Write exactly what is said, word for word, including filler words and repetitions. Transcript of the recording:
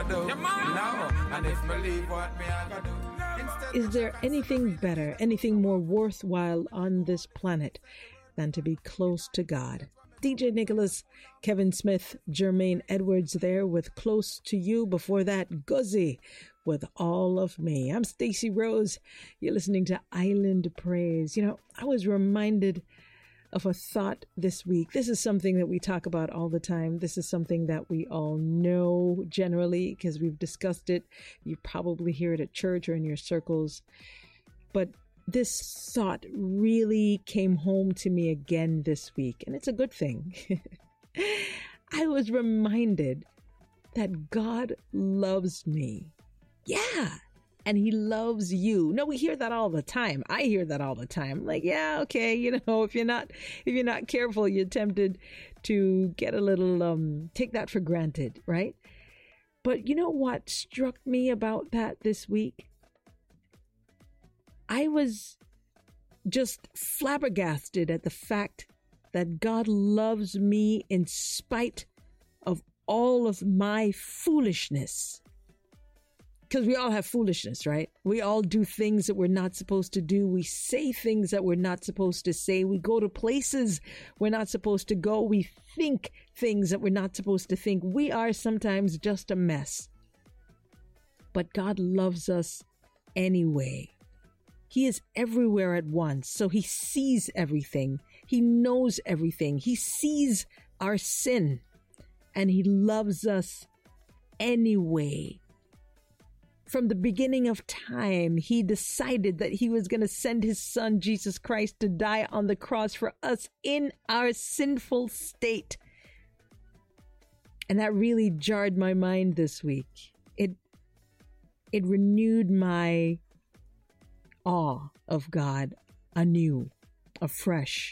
go do. No, and if me leave, what me I go do? Instead Is there anything better, anything more worthwhile on this planet than to be close to God? D J Nicholas, Kevin Smith, Jermaine Edwards there with Close to You. Before that, Guzzy with All of Me. I'm Stacey Rose. You're listening to Island Praise. You know, I was reminded of a thought this week. This is something that we talk about all the time. This is something that we all know generally because we've discussed it. You probably hear it at church or in your circles. But this thought really came home to me again this week, and it's a good thing. I was reminded that God loves me. Yeah. And he loves you. No, we hear that all the time. I hear that all the time. Like, yeah, okay, you know, if you're not, if you're not careful, you're tempted to get a little, um, take that for granted, right? But you know what struck me about that this week? I was just flabbergasted at the fact that God loves me in spite of all of my foolishness. Because we all have foolishness, right? We all do things that we're not supposed to do. We say things that we're not supposed to say. We go to places we're not supposed to go. We think things that we're not supposed to think. We are sometimes just a mess. But God loves us anyway. He is everywhere at once, so he sees everything. He knows everything. He sees our sin, and he loves us anyway. From the beginning of time, he decided that he was going to send his son, Jesus Christ, to die on the cross for us in our sinful state. And that really jarred my mind this week. It, it renewed my awe of God anew, afresh.